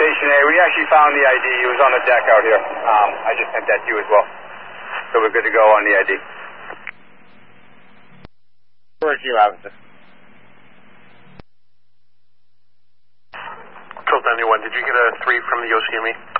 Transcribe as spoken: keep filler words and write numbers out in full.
Station A. We actually found the I D. He was on the deck out here. Um, I just sent that to you as well. So we're good to go on the I D. Where's you, officer? Colt ninety-one, did you get a three from the O C M E?